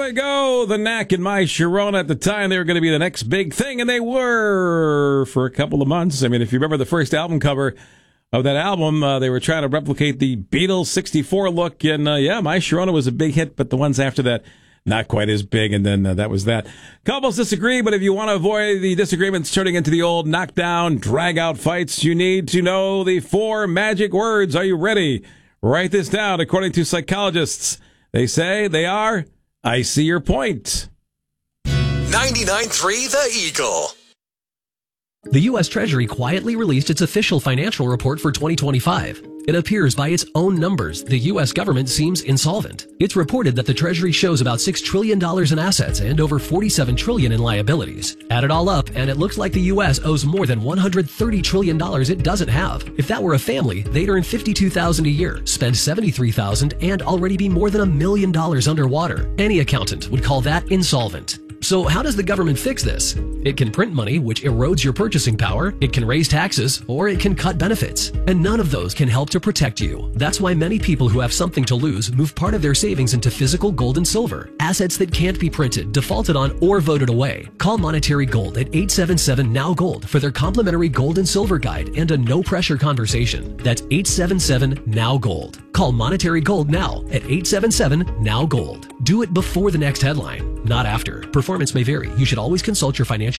we go. The Knack and My Sharona. At the time, they were going to be the next big thing, and they were for a couple of months. I mean, if you remember the first album cover of that album, they were trying to replicate the Beatles 64 look, and My Sharona was a big hit, but the ones after that, not quite as big, and then that was that. Couples disagree, but if you want to avoid the disagreements turning into the old knockdown, drag-out fights, you need to know the 4 magic words. Are you ready? Write this down. According to psychologists, they say they are, I see your point. 99.3 The Eagle. The U.S. Treasury quietly released its official financial report for 2025. It appears by its own numbers the U.S. government seems insolvent. It's reported that the Treasury shows about $6 trillion in assets and over $47 trillion in liabilities. Add it all up, and it looks like the U.S. owes more than $130 trillion it doesn't have. If that were a family, they'd earn $52,000 a year, spend $73,000, and already be more than $1 million underwater. Any accountant would call that insolvent. So how does the government fix this? It can print money, which erodes your purchasing power, it can raise taxes, or it can cut benefits. And none of those can help to protect you. That's why many people who have something to lose move part of their savings into physical gold and silver, assets that can't be printed, defaulted on, or voted away. Call Monetary Gold at 877-NOW-GOLD for their complimentary gold and silver guide and a no-pressure conversation. That's 877-NOW-GOLD. Call Monetary Gold now at 877-NOW-GOLD. Do it before the next headline, not after. Performance may vary. You should always consult your financial